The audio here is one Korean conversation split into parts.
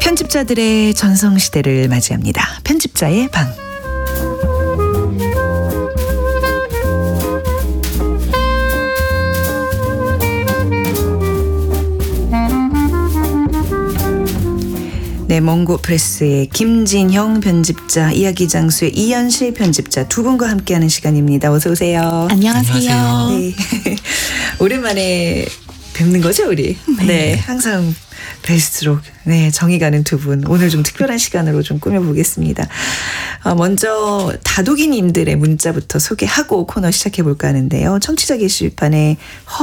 편집자들의 전성시대를 맞이합니다. 편집자의 방. 네, 몽고 프레스의 김진형 편집자, 이야기 장수의 이현실 편집자 두 분과 함께하는 시간입니다. 어서 오세요. 안녕하세요. 네. 오랜만에 뵙는 거죠, 우리? 네, 항상 뵐수록 정이 가는 두 분. 오늘 좀 특별한 시간으로 좀 꾸며보겠습니다. 먼저 다독이님들의 문자부터 소개하고 코너 시작해볼까 하는데요. 청취자 게시판에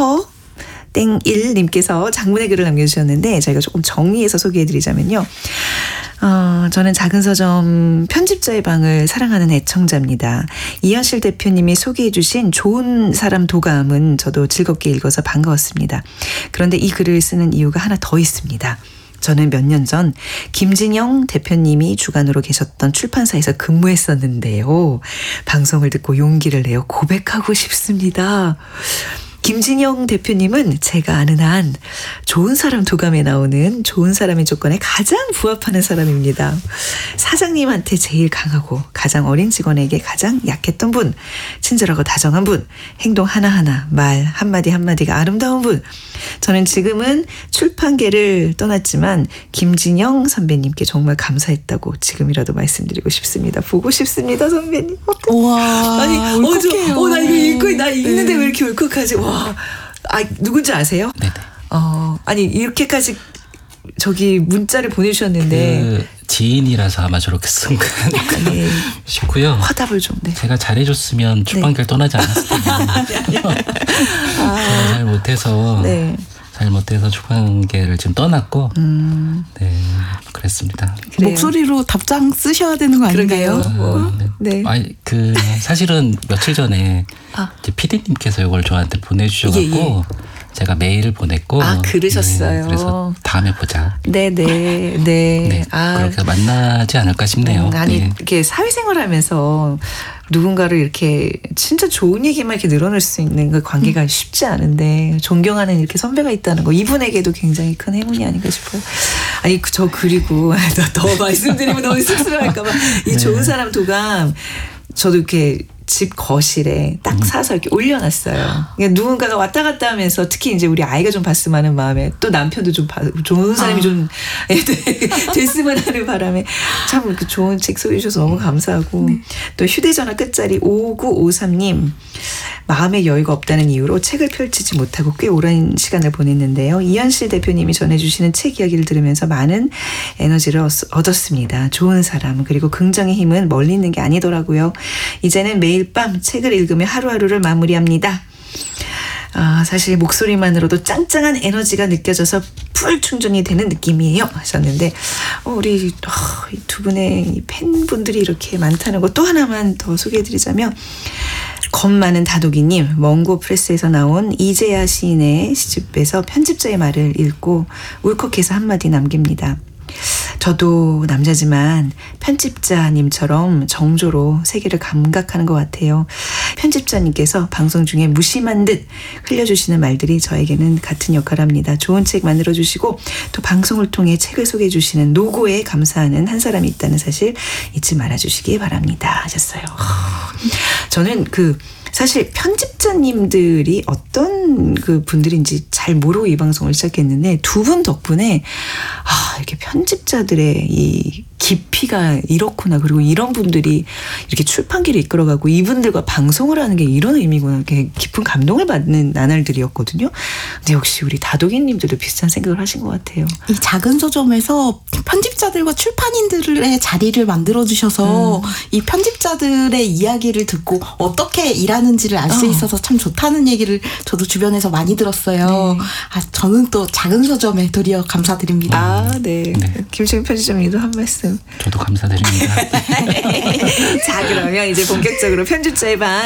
땡일님께서 장문의 글을 남겨주셨는데 저희가 조금 정리해서 소개해드리자면요. 저는 작은 서점 편집자의 방을 사랑하는 애청자입니다. 이현실 대표님이 소개해 주신 좋은 사람 도감은 저도 즐겁게 읽어서 반가웠습니다. 그런데 이 글을 쓰는 이유가 하나 더 있습니다. 저는 몇 년 전 김진영 대표님이 주관으로 계셨던 출판사에서 근무했었는데요. 방송을 듣고 용기를 내어 고백하고 싶습니다. 김진영 대표님은 제가 아는 한 좋은 사람 도감에 나오는 좋은 사람의 조건에 가장 부합하는 사람입니다. 사장님한테 제일 강하고 가장 어린 직원에게 가장 약했던 분, 친절하고 다정한 분, 행동 하나하나, 말 한마디 한마디가 아름다운 분. 저는 지금은 출판계를 떠났지만 김진영 선배님께 정말 감사했다고 지금이라도 말씀드리고 싶습니다. 보고 싶습니다, 선배님. 와, 아니, 울컥해요. 나 이거 읽고 나 읽는데 왜 이렇게 울컥하지? 와, 누군지 아세요? 네네. 아니 이렇게까지 저기 문자를 보내주셨는데 그 지인이라서 아마 저렇게 쓴 거 아닐까 싶고요. 화답을 좀. 네. 제가 잘해줬으면 출판계를 떠나지 않았을 텐데 제가 잘못해서 출판계를 지금 떠났고 네, 그랬습니다. 그래요. 목소리로 답장 쓰셔야 되는 거 아닌가요? 네. 아니, 사실은 며칠 전에 이제 PD님께서 이걸 저한테 보내주셔갖고 제가 메일을 보냈고 그러셨어요. 그래서 다음에 보자. 네네. 네. 그렇게 만나지 않을까 싶네요. 아니 네. 이렇게 사회생활하면서 누군가를 이렇게 진짜 좋은 얘기만 이렇게 늘어놓을 수 있는 그 관계가 쉽지 않은데 존경하는 이렇게 선배가 있다는 거 이분에게도 굉장히 큰 행운이 아닌가 싶어요. 아니 저 그리고 더 말씀드리면 너무 쑥스러워할까봐 이 좋은 사람 도감 저도 이렇게 집 거실에 딱 사서 이렇게 올려놨어요. 그러니까 누군가가 왔다 갔다 하면서 특히 이제 우리 아이가 좀 봤으면 하는 마음에 또 남편도 좀 좋은 사람이 좀 됐으면 하는 바람에 참 이렇게 좋은 책 소개해 주셔서 너무 감사하고 또 휴대전화 끝자리 5953님 마음의 여유가 없다는 이유로 책을 펼치지 못하고 꽤 오랜 시간을 보냈는데요. 이현실 대표님이 전해주시는 책 이야기를 들으면서 많은 에너지를 얻었습니다. 좋은 사람 그리고 긍정의 힘은 멀리 있는 게 아니더라고요. 이제는 매일 밤 책을 읽으며 하루하루를 마무리합니다. 사실 목소리만으로도 짱짱한 에너지가 느껴져서 풀 충전이 되는 느낌이에요 하셨는데 우리 두 분의 이 팬분들이 이렇게 많다는 거 또 하나만 더 소개해드리자면 겁 많은 다독이님 몽고 프레스에서 나온 이재야 시인의 시집에서 편집자의 말을 읽고 울컥해서 한마디 남깁니다. 저도 남자지만 편집자님처럼 정조로 세계를 감각하는 것 같아요. 편집자님께서 방송 중에 무심한 듯 흘려주시는 말들이 저에게는 같은 역할을 합니다. 좋은 책 만들어주시고 또 방송을 통해 책을 소개해주시는 노고에 감사하는 한 사람이 있다는 사실 잊지 말아주시기 바랍니다 하셨어요. 저는 사실 편집자님들이 어떤 그 분들인지 잘 모르고 이 방송을 시작했는데 두 분 덕분에 이렇게 편집자들의 이 깊이가 이렇구나. 그리고 이런 분들이 이렇게 출판기를 이끌어가고 이분들과 방송을 하는 게 이런 의미구나. 이렇게 깊은 감동을 받는 나날들이었거든요. 근데 역시 우리 다독이님들도 비슷한 생각을 하신 것 같아요. 이 작은 서점에서 편집자들과 출판인들의 자리를 만들어주셔서 이 편집자들의 이야기를 듣고 어떻게 일하는지를 알 수 있어서 참 좋다는 얘기를 저도 주변에서 많이 들었어요. 저는 또 작은 서점에 도리어 감사드립니다. 네. 김수영 편집장님도 한 말씀. 저도 감사드립니다. 자, 그러면 이제 본격적으로 편집자의 방